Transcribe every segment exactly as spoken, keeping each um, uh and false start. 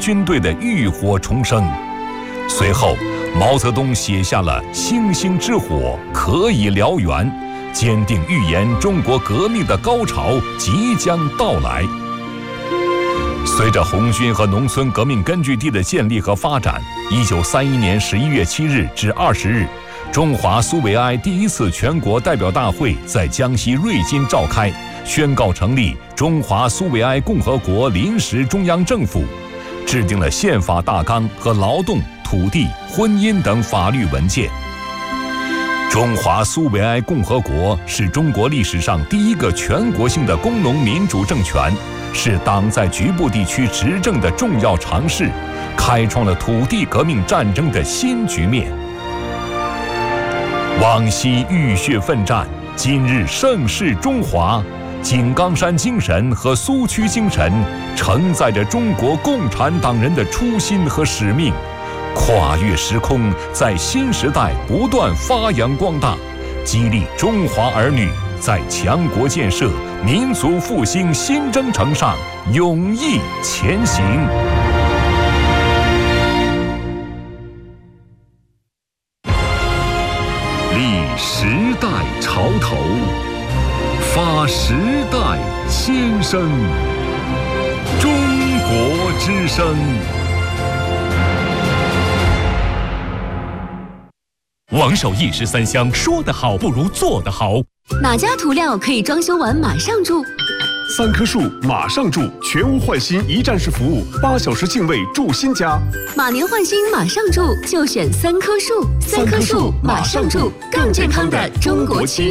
军队的浴火重生。随后，毛泽东写下了“星星之火可以燎原”，坚定预言中国革命的高潮即将到来。随着红军和农村革命根据地的建立和发展，一九三一年十一月七日至二十日，中华苏维埃第一次全国代表大会在江西瑞金召开，宣告成立中华苏维埃共和国临时中央政府，制定了宪法大纲和劳动、土地、婚姻等法律文件。中华苏维埃共和国是中国历史上第一个全国性的工农民主政权，是党在局部地区执政的重要尝试，开创了土地革命战争的新局面。往昔浴血奋战，今日盛世中华。井冈山精神和苏区精神承载着中国共产党人的初心和使命，跨越时空，在新时代不断发扬光大，激励中华儿女在强国建设、民族复兴新征程上勇毅前行。立时代潮头，发时代先声。中国之声。王守义十三香，说得好不如做得好。 哪家涂料可以装修完马上住？ 三棵树马上住，全屋换新一站式服务，八小时净位住新家。 马年换新马上住，就选三棵树。三棵树马上住，更健康的中国区。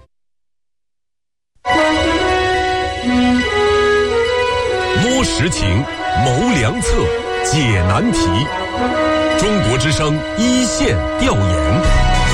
摸实情，谋良策，解难题。中国之声一线调研。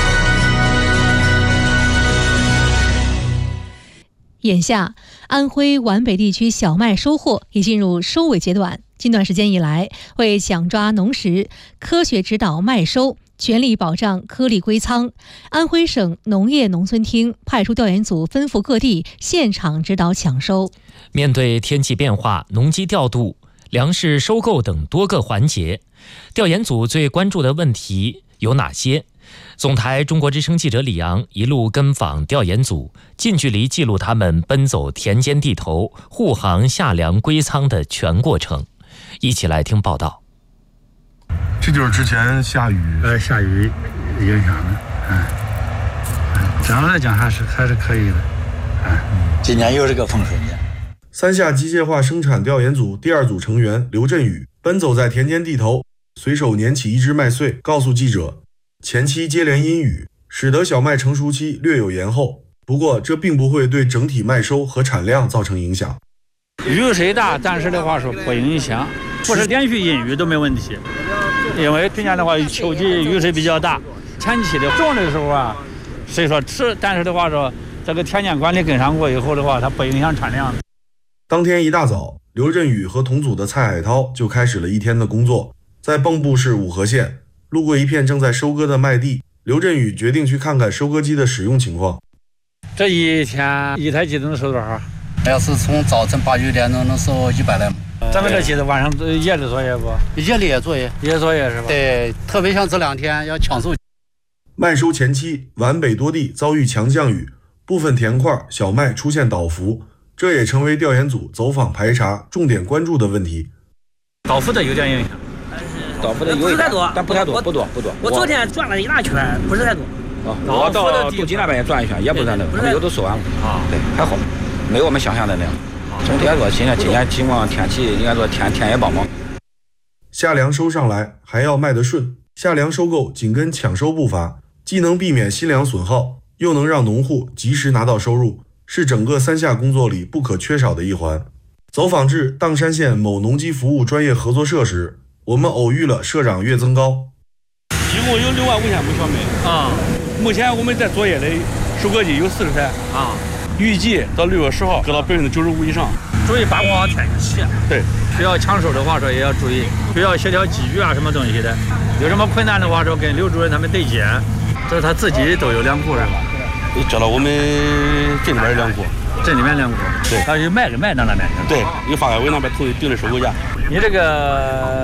眼下，安徽皖北地区小麦收获已进入收尾阶段。近段时间以来，为抢抓农时，科学指导麦收，全力保障颗粒归仓，安徽省农业农村厅派出调研组奔赴各地，现场指导抢收。 面对天气变化、农机调度、粮食收购等多个环节，调研组最关注的问题有哪些？总台中国之声记者李阳一路跟访调研组，近距离记录他们奔走田间地头、护航下粮归仓的全过程。一起来听报道。 这就是之前下雨， 呃，下雨影响的，嗯，整个来讲还是还是可以的，嗯， 今年又是个丰收年。 三下机械化生产调研组第二组成员刘振宇奔走在田间地头，随手捻起一只麦穗，告诉记者，前期接连阴雨，使得小麦成熟期略有延后，不过这并不会对整体麦收和产量造成影响。 雨水大，暂时的话说不影响，不是连续阴雨都没问题，因为去年的话秋季雨水比较大，前期的种的时候啊，虽说迟，但是的话说这个田间管理跟上过以后的话，它不影响产量。 当天一大早，刘振宇和同组的蔡海涛就开始了一天的工作，在蚌埠市五河县路过一片正在收割的麦地，刘振宇决定去看看收割机的使用情况。 这一天一台机能收多少？ 要是从早晨八九点钟能收一百来亩。 咱们这机子晚上夜里作业不？ 夜里也作业， 夜作业是吧？ 对，特别像这两天要抢收。 麦收前期，皖北多地遭遇强降雨，部分田块小麦出现倒伏，这也成为调研组走访排查重点关注的问题。 倒伏的有点影响。 倒伏的有一点，但不太多，不多不多。我昨天转了一大圈，不是太多。 啊， 我到杜集那边也转一圈，也不是太多，他们有都收完了。啊，对，还好，没有我们想象的那样。总体来说，现在今年情况天气应该说天天也帮忙。 夏粮收上来还要卖得顺，夏粮收购紧跟抢收步伐，既能避免新粮损耗，又能让农户及时拿到收入，是整个三夏工作里不可缺少的一环。走访至砀山县某农机服务专业合作社时，我们偶遇了社长岳增高。 一共有六万五千亩小麦啊，目前我们在作业的收割机有四十台啊，预计到六月十号割到百分之九十五以上。 注意把握好天气。 对， 需要抢收的话说也要注意，需要协调机具啊什么东西的，有什么困难的话说跟刘主任他们对接，这是他自己都有粮库是吧？ 你知道我们镇里边有粮库， 镇里面粮库， 对， 他就卖给卖到那边去。 对，你发改委那边投定的收购价。 你这个